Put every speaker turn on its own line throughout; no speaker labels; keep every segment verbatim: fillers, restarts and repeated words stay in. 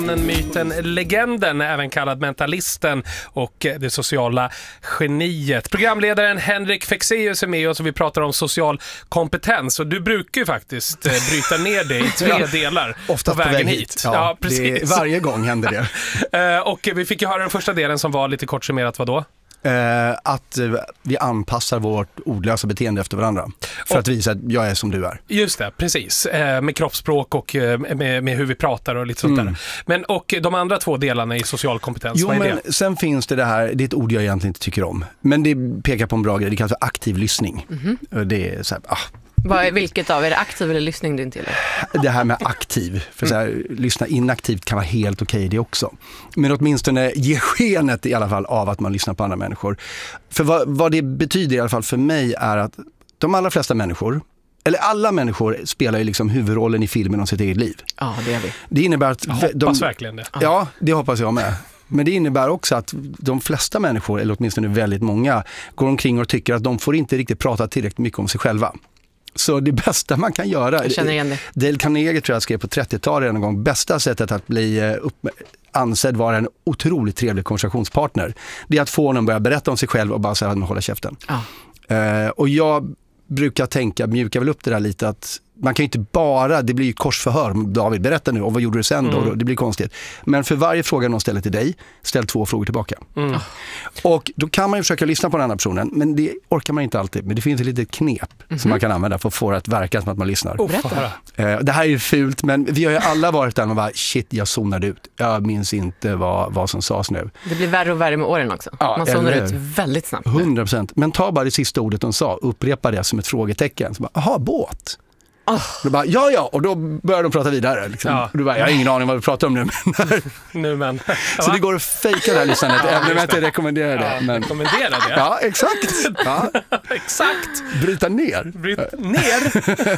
Myten, legenden, även kallad mentalisten och det sociala geniet. Programledaren Henrik Fexeus är med oss och vi pratar om social kompetens. Och du brukar ju faktiskt bryta ner det i tre delar.
Oftast på vägen hit. hit. Ja,
ja, precis.
Det är, varje gång händer
det. Och vi fick ju höra den första delen som var lite kort summerat, vad då?
Eh, att eh, vi anpassar vårt ordlösa beteende efter varandra för och, att visa att jag är som du är.
Just det, precis. Eh, med kroppsspråk och eh, med, med hur vi pratar och lite sånt mm. där. Men och de andra två delarna i social kompetens,
jo,
vad är
men
det?
Sen finns det det här, det är ett ord jag egentligen inte tycker om. Men det pekar på en bra grej, det kallas för aktiv lyssning. Mm-hmm. Det är så här, ah.
Vad är, vilket av, är det aktiv eller lyssning du inte gillar?
Det här med aktiv, för så här, mm. lyssna inaktivt kan vara helt okej det också. Men åtminstone ge skenet i alla fall av att man lyssnar på andra människor. För vad, vad det betyder i alla fall för mig är att de allra flesta människor, eller alla människor spelar ju liksom huvudrollen i filmen om sitt eget liv.
Ja, det är vi.
Det innebär att...
Jag hoppas
de,
verkligen det.
Ja, det hoppas jag med. Men det innebär också att de flesta människor, eller åtminstone väldigt många, går omkring och tycker att de får inte riktigt prata tillräckligt mycket om sig själva. Så det bästa man kan göra,
jag känner igen det.
Dale Carnegie tror jag skrev på trettiotalet en gång, bästa sättet att bli upp, ansedd vara en otroligt trevlig konversationspartner, det är att få honom börja berätta om sig själv och bara säga att man håller käften. Ah. Uh, och jag brukar tänka, mjuka väl upp det där lite, att man kan ju inte bara, det blir ju korsförhör, David berätta nu, och vad gjorde du sen då? Mm. Det blir konstigt. Men för varje fråga någon ställer till dig, ställ två frågor tillbaka. Mm. Och då kan man ju försöka lyssna på den andra personen, men det orkar man inte alltid. Men det finns ett litet knep mm-hmm. som man kan använda för att få det att verka som att man lyssnar.
Oh,
eh, det här är ju fult, men vi har ju alla varit där och bara, shit, jag zonade ut. Jag minns inte vad, vad som sades nu.
Det blir värre och värre med åren också. Ja, man zonar ut väldigt snabbt.
hundra procent. Men ta bara det sista ordet de sa, upprepa det som ett frågetecken. Så bara, aha, båt. Oh. Då bara, ja, ja, och då börjar de prata vidare. Liksom. Ja. Och du bara, jag har ingen aning vad vi pratar om nu. Men
nu men.
Så det går att fejka det här lyssnandet, ja, även om jag inte rekommenderar det.
Ja,
men...
rekommenderar det?
Ja, exakt. Ja.
Exakt.
Bryta ner.
Bryta ner?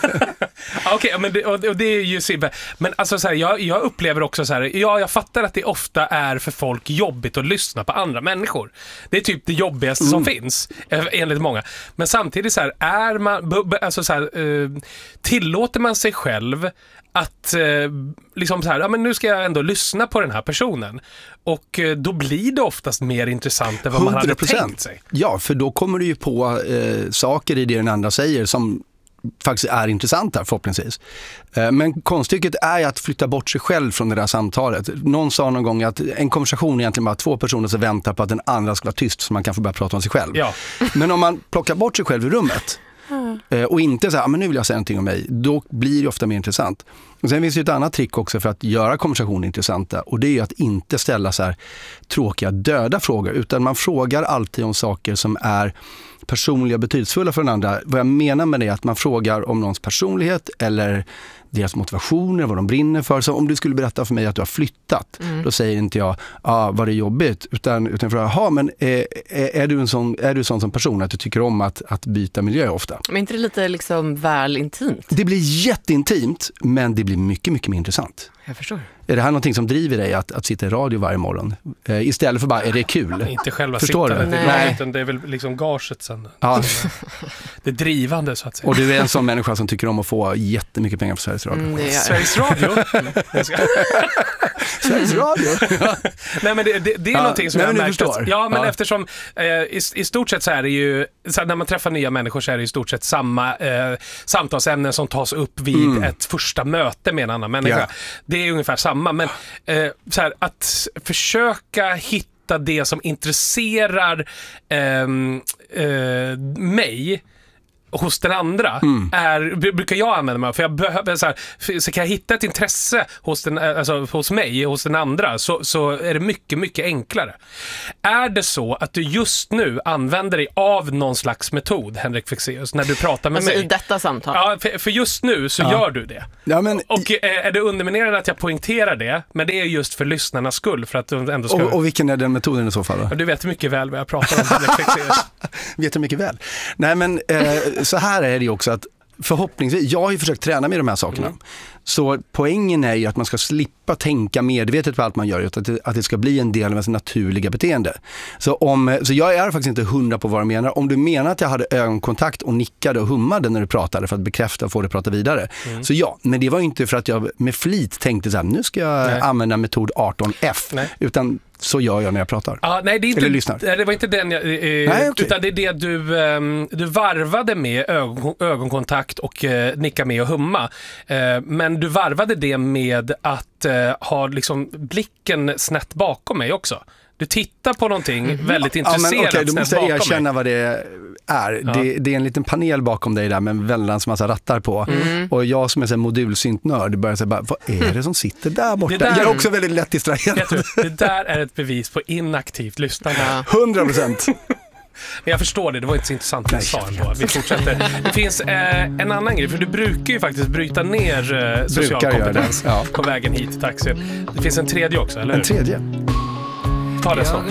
Okej, okay, men det, och det är ju Sibbe. Men alltså så här, jag, jag upplever också så här, ja, jag fattar att det ofta är för folk jobbigt att lyssna på andra människor. Det är typ det jobbigaste mm. som finns, enligt många. Men samtidigt så här, är man, b- b- alltså så här, uh, tillåter man sig själv att eh, liksom så här, ja, men nu ska jag ändå lyssna på den här personen, och eh, då blir det oftast mer intressant än vad man hade tänkt sig.
Ja, för då kommer du ju på eh, saker i det den andra säger som faktiskt är intressanta förhoppningsvis. Eh, men konststycket är att flytta bort sig själv från det där samtalet. Någon sa någon gång att en konversation är egentligen bara två personer som väntar på att den andra ska vara tyst så man kan få börja prata om sig själv. Ja. Men om man plockar bort sig själv i rummet Mm. och inte så här, men nu vill jag säga någonting om mig, då blir det ofta mer intressant. Och sen finns det ett annat trick också för att göra konversationen intressanta, och det är ju att inte ställa så här tråkiga, döda frågor, utan man frågar alltid om saker som är personliga, betydelsefulla för den andra. Vad jag menar med det är att man frågar om någons personlighet eller deras motivationer, vad de brinner för. Så om du skulle berätta för mig att du har flyttat, mm. då säger inte jag, ah, var det jobbigt? Utan, utan frågar, jaha, men är, är, du en sån, är du sån som person att du tycker om att, att byta miljö ofta?
Men inte det lite liksom väl intimt?
Det blir jätteintimt, men det blir mycket, mycket mer intressant.
Jag förstår.
Är det här någonting som driver dig att, att sitta i radio varje morgon? Eh, istället för bara, är det kul?
Ja, inte själva
Förstår
sittandet,
du?
det,
Nej.
Utan det är väl liksom gaget sen.
Ja.
Det är drivande så att säga.
Och du är en sån människa som tycker om att få jättemycket pengar för Sveriges Radio.
Mm, det är...
Sveriges Radio?
Sveriges Radio?
Nej, men det, det, det är ja, någonting som jag märkt att, ja, men
ja.
eftersom eh, i, i stort sett så är det ju så här, när man träffar nya människor så är det i stort sett samma eh, samtalsämnen som tas upp vid mm. ett första möte med en annan människa. Ja. Det är ungefär samma, men eh, så här, att försöka hitta det som intresserar eh, eh, mig hos den andra mm. är, brukar jag använda mig av, för jag behöver så här, så kan jag hitta ett intresse hos den, alltså hos mig, hos den andra, så, så är det mycket, mycket enklare. Är det så att du just nu använder dig av någon slags metod, Henrik Fexeus, när du pratar med
alltså
mig?
I detta samtal?
Ja, för, för just nu så ja. gör du det.
Ja, men...
Och är det underminerande att jag poängterar det, men det är just för lyssnarnas skull, för att de ändå ska...
Och, och vilken är den metoden i så fall då?
Ja, du vet mycket väl vad jag pratar om, Henrik Fexeus.
Vet du mycket väl. Nej, men... Eh, så här är det ju också att förhoppningsvis, jag har ju försökt träna med de här sakerna. Mm. Så poängen är ju att man ska slippa tänka medvetet på allt man gör, utan att det, att det ska bli en del av ens naturliga beteende. Så, om, så jag är faktiskt inte hundra på vad du menar. Om du menar att jag hade ögonkontakt och nickade och hummade när du pratade för att bekräfta och få dig att prata vidare. Mm. Så ja, men det var inte för att jag med flit tänkte så här, nu ska jag nej. använda metod arton F. Nej. Utan så gör jag när jag pratar.
Ah, nej, det är inte,
eller lyssnar.
Det var inte den jag, eh, nej, okay. Utan det är det du, eh, du varvade med ögon, ögonkontakt och eh, nicka med och humma. Eh, men du varvade det med att eh, ha liksom blicken snett bakom mig också. Du tittar på någonting mm. väldigt intresserat. Ja, men okay,
du måste erkänna vad det är. Ja. Det, det är en liten panel bakom dig där med en väldans massa rattar på. Mm. Och jag som är en modulsyntnörd börjar säga bara, vad är det som sitter där borta? Det där, jag är också väldigt lätt distraherad.
Det där är ett bevis på inaktivt lyssnande.
hundra procent.
Men jag förstår det, det var inte så intressant det jag sa ändå. Vi fortsätter. Det finns eh, en annan grej, för du brukar ju faktiskt bryta ner eh, social brukar kompetens ja. på vägen hit till taxin. Det finns en tredje också, eller hur?
En tredje?
Ta det snart.